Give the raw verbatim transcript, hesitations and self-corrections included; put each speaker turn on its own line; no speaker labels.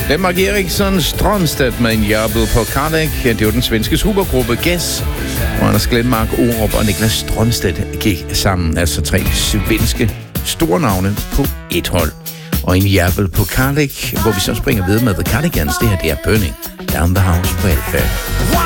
Det er Mark Eriksson Strømstedt med en jærbel på Kardæk. Det var den svenske supergruppe Gess, hvor Anders Glenmark, Orup og Niklas Strømstedt gik sammen. Altså tre svenske store navne på et hold. Og en jærbel på Kardæk, hvor vi så springer videre med The Cardigans. Det her, det er Burning Down the House på L F.